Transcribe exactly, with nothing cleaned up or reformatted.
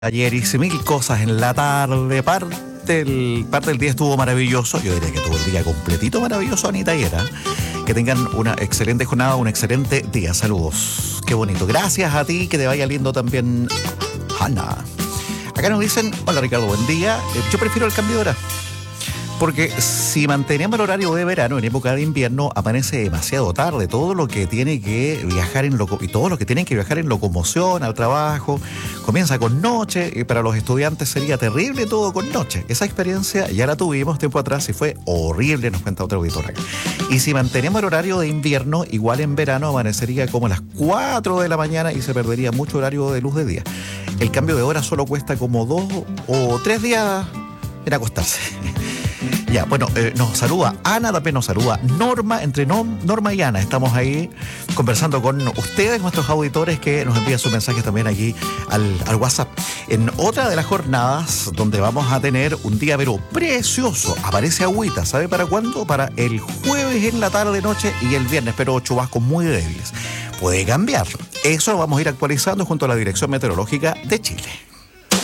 Ayer hice mil cosas en la tarde, parte, el, parte del día estuvo maravilloso, yo diría que todo el día completito maravilloso, Anita Yera. Que tengan una excelente jornada, un excelente día, saludos, qué bonito. Gracias a ti, que te vaya lindo también, Hanna. Acá nos dicen, hola Ricardo, buen día, yo prefiero el cambio de hora. Porque si mantenemos el horario de verano, en época de invierno amanece demasiado tarde. Todo lo que tiene que viajar en loco y todos los que tienen que viajar en locomoción al trabajo comienza con noche, y para los estudiantes sería terrible todo con noche. Esa experiencia ya la tuvimos tiempo atrás y fue horrible, nos cuenta otra auditora. Y si mantenemos el horario de invierno, igual en verano amanecería como a las cuatro de la mañana y se perdería mucho horario de luz de día. El cambio de hora solo cuesta como dos o tres días en acostarse. Ya, bueno, eh, nos saluda Ana, también nos saluda Norma, entre no, Norma y Ana. Estamos ahí conversando con ustedes, nuestros auditores, que nos envían sus mensajes también aquí al, al WhatsApp. En otra de las jornadas donde vamos a tener un día pero precioso, aparece agüita, ¿sabe para cuándo? Para el jueves en la tarde, noche y el viernes, pero chubascos muy débiles. Puede cambiar. Eso lo vamos a ir actualizando junto a la Dirección Meteorológica de Chile.